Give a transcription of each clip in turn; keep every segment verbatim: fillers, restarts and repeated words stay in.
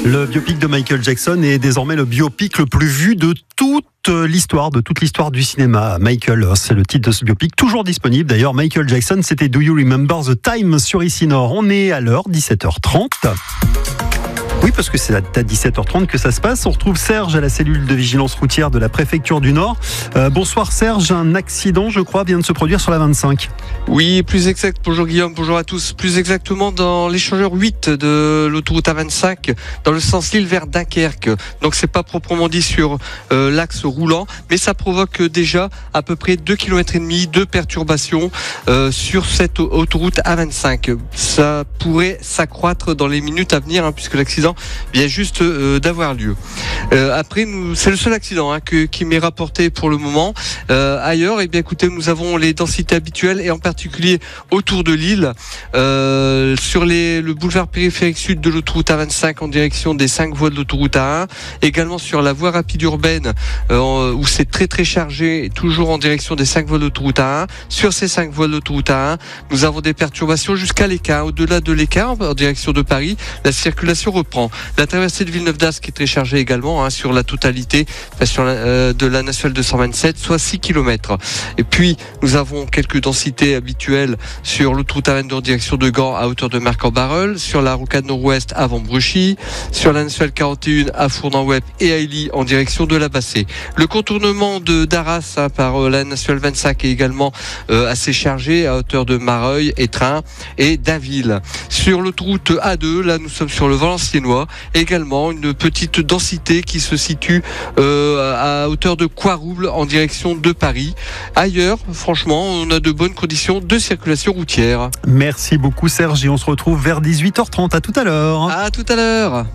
Le biopic de Michael Jackson est désormais le biopic le plus vu de toute l'histoire, de toute l'histoire du cinéma. Michael, c'est le titre de ce biopic, toujours disponible. D'ailleurs, Michael Jackson, c'était Do You Remember the Time sur Ici Nord. On est à l'heure, dix-sept heures trente. Oui, parce que c'est à dix-sept heures trente que ça se passe. On retrouve Serge à la cellule de vigilance routière de la préfecture du Nord. Euh, bonsoir Serge, un accident, je crois, vient de se produire sur la vingt-cinq. Oui, plus exact. Bonjour Guillaume, bonjour à tous. Plus exactement dans l'échangeur huit de l'autoroute A vingt-cinq, dans le sens Lille vers Dunkerque. Donc c'est pas proprement dit sur euh, l'axe roulant, mais ça provoque déjà à peu près deux kilomètres et demi de perturbations euh, sur cette autoroute A vingt-cinq. Ça pourrait s'accroître dans les minutes à venir, hein, puisque l'accident vient juste euh, d'avoir lieu. Euh, après, nous, c'est le seul accident hein, que, qui m'est rapporté pour le moment. Euh, ailleurs, eh bien, écoutez, nous avons les densités habituelles et en particulier autour de Lille, euh, sur les, le boulevard périphérique sud de l'autoroute A vingt-cinq en direction des cinq voies de l'autoroute A un, également sur la voie rapide urbaine euh, où c'est très très chargé, toujours en direction des cinq voies de l'autoroute A un. Sur ces cinq voies de l'autoroute A un, nous avons des perturbations jusqu'à l'Équin. Au-delà de l'Équin, en direction de Paris, la circulation reprend. La traversée de Villeneuve-d'Ascq est très chargée également hein, sur la totalité enfin, sur la, euh, de la nationale deux cent vingt-sept, soit six kilomètres. Et puis, nous avons quelques densités habituelles sur l'autoroute A vingt-deux en direction de Gand à hauteur de Marc-en-Barœul, sur la rocade nord-ouest avant Bruchy, sur la nationale quarante et un à Fournan-Webb et à Illy en direction de la Bassée. Le contournement de d'Arras hein, par euh, la nationale vingt-cinq est également euh, assez chargé à hauteur de Mareuil, Étreins et Dainville. Sur l'autoroute A deux, là nous sommes sur le Valenciennois, également une petite densité qui se situe euh, à hauteur de Coirouble en direction de Paris. Ailleurs, franchement, on a de bonnes conditions de circulation routière. Merci beaucoup Serge et on se retrouve vers dix-huit heures trente. À tout à l'heure. À tout à l'heure.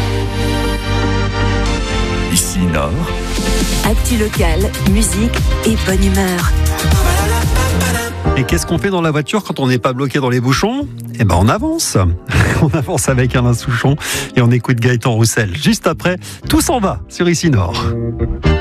Ici Nord. Actu locale, musique et bonne humeur. Et qu'est-ce qu'on fait dans la voiture quand on n'est pas bloqué dans les bouchons ? Eh ben on avance. On avance avec Alain Souchon et on écoute Gaëtan Roussel. Juste après, tout s'en va sur Ici Nord.